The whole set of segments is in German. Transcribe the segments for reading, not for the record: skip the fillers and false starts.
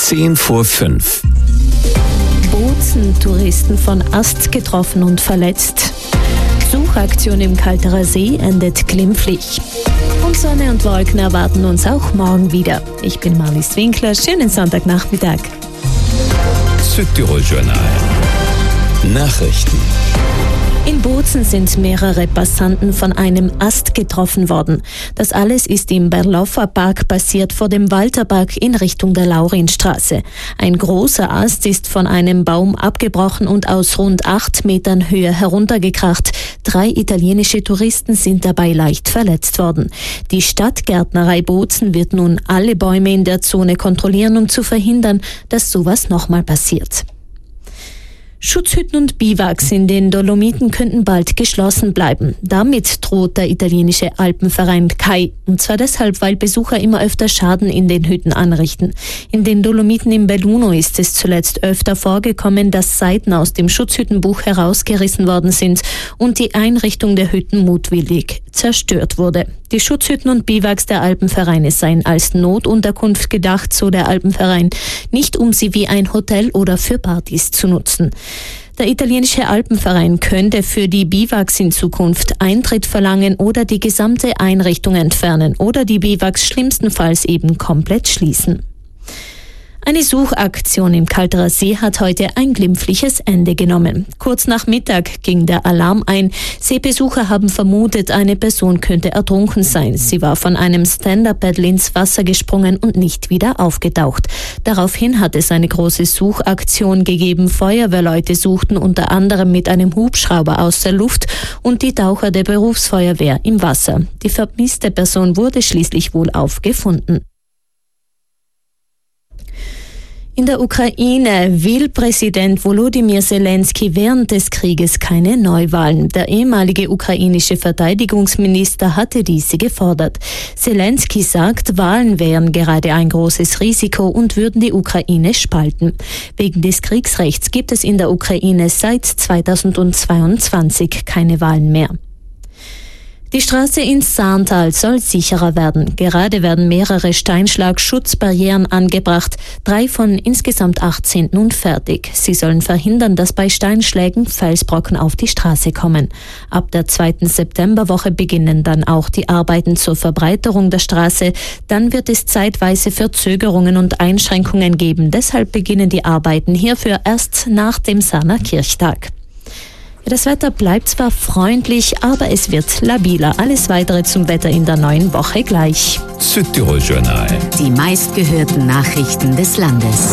5:10. Bozen-Touristen von Ast getroffen und verletzt. Suchaktion im Kalterer See endet glimpflich. Und Sonne und Wolken erwarten uns auch morgen wieder. Ich bin Marlies Winkler, schönen Sonntagnachmittag. Südtirol Journal. Nachrichten. In Bozen sind mehrere Passanten von einem Ast getroffen worden. Das alles ist im Berloffer Park passiert, vor dem Walterpark in Richtung der Laurinstraße. Ein großer Ast ist von einem Baum abgebrochen und aus rund 8 Metern Höhe heruntergekracht. 3 italienische Touristen sind dabei leicht verletzt worden. Die Stadtgärtnerei Bozen wird nun alle Bäume in der Zone kontrollieren, um zu verhindern, dass sowas nochmal passiert. Schutzhütten und Biwaks in den Dolomiten könnten bald geschlossen bleiben. Damit droht der italienische Alpenverein CAI. Und zwar deshalb, weil Besucher immer öfter Schaden in den Hütten anrichten. In den Dolomiten im Belluno ist es zuletzt öfter vorgekommen, dass Seiten aus dem Schutzhüttenbuch herausgerissen worden sind und die Einrichtung der Hütten mutwillig zerstört wurde. Die Schutzhütten und Biwaks der Alpenvereine seien als Notunterkunft gedacht, so der Alpenverein, nicht um sie wie ein Hotel oder für Partys zu nutzen. Der italienische Alpenverein könnte für die Biwaks in Zukunft Eintritt verlangen oder die gesamte Einrichtung entfernen oder die Biwaks schlimmstenfalls eben komplett schließen. Eine Suchaktion im Kalterer See hat heute ein glimpfliches Ende genommen. Kurz nach Mittag ging der Alarm ein. Seebesucher haben vermutet, eine Person könnte ertrunken sein. Sie war von einem Stand-Up-Paddle ins Wasser gesprungen und nicht wieder aufgetaucht. Daraufhin hat es eine große Suchaktion gegeben. Feuerwehrleute suchten unter anderem mit einem Hubschrauber aus der Luft und die Taucher der Berufsfeuerwehr im Wasser. Die vermisste Person wurde schließlich wohl aufgefunden. In der Ukraine will Präsident Volodymyr Zelensky während des Krieges keine Neuwahlen. Der ehemalige ukrainische Verteidigungsminister hatte diese gefordert. Zelensky sagt, Wahlen wären gerade ein großes Risiko und würden die Ukraine spalten. Wegen des Kriegsrechts gibt es in der Ukraine seit 2022 keine Wahlen mehr. Die Straße ins Saarntal soll sicherer werden. Gerade werden mehrere Steinschlag-Schutzbarrieren angebracht. 3 von insgesamt 18 nun fertig. Sie sollen verhindern, dass bei Steinschlägen Felsbrocken auf die Straße kommen. Ab der 2. Septemberwoche beginnen dann auch die Arbeiten zur Verbreiterung der Straße. Dann wird es zeitweise Verzögerungen und Einschränkungen geben. Deshalb beginnen die Arbeiten hierfür erst nach dem Sarner Kirchtag. Das Wetter bleibt zwar freundlich, aber es wird labiler. Alles Weitere zum Wetter in der neuen Woche gleich. Südtirol Journal. Die meistgehörten Nachrichten des Landes.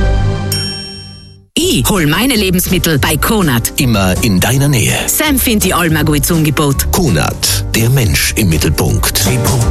Ich hol meine Lebensmittel bei Konad. Immer in deiner Nähe. Sam findet die Alma gut Angebot. Konad, der Mensch im Mittelpunkt.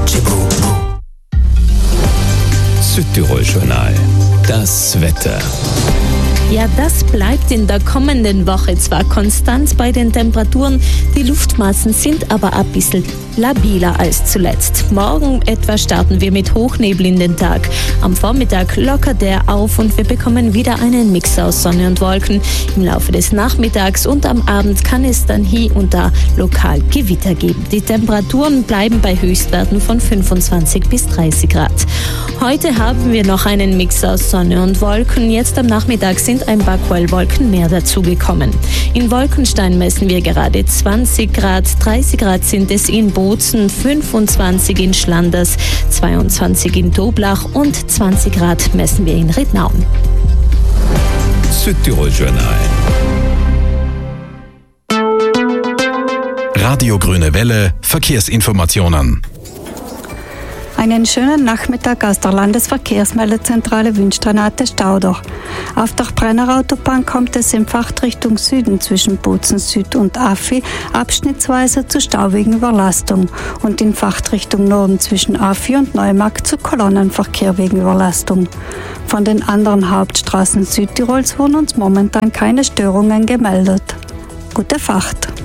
Südtirol Journal. Das Wetter. Ja, das bleibt in der kommenden Woche zwar konstant bei den Temperaturen, die Luftmassen sind aber ein bisschen labiler als zuletzt. Morgen etwa starten wir mit Hochnebel in den Tag. Am Vormittag lockert der auf und wir bekommen wieder einen Mix aus Sonne und Wolken. Im Laufe des Nachmittags und am Abend kann es dann hier und da lokal Gewitter geben. Die Temperaturen bleiben bei Höchstwerten von 25 bis 30 Grad. Heute haben wir noch einen Mix aus Sonne und Wolken. Jetzt am Nachmittag sind ein paar Quellwolken mehr dazugekommen. In Wolkenstein messen wir gerade 20 Grad, 30 Grad sind es in Bozen, 25 in Schlanders, 22 in Toblach und 20 Grad messen wir in Rittnauen. Südtirol Journal. Radio Grüne Welle, Verkehrsinformationen. Einen schönen Nachmittag aus der Landesverkehrsmeldezentrale wünscht Renate Stauder. Auf der Brennerautobahn kommt es in Fahrtrichtung Süden zwischen Bozen Süd und Affi abschnittsweise zu Stauwegenüberlastung und in Fahrtrichtung Norden zwischen Affi und Neumarkt zu Kolonnenverkehr wegen Überlastung. Von den anderen Hauptstraßen Südtirols wurden uns momentan keine Störungen gemeldet. Gute Fahrt!